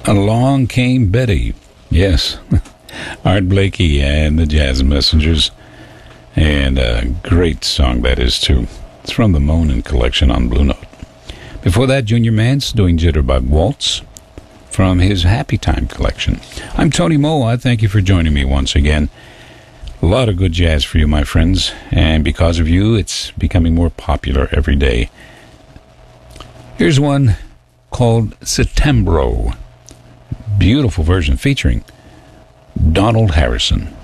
Along Came Betty. Yes. Art Blakey and the Jazz Messengers. And a great song that is, too. It's from the Moanin' collection on Blue Note. Before that, Junior Mance doing Jitterbug Waltz from his Happy Time collection. I'm Tony Moe. I thank you for joining me once again. A lot of good jazz for you, my friends. And because of you, it's becoming more popular every day. Here's one called Settembro. Beautiful version featuring Donald Harrison.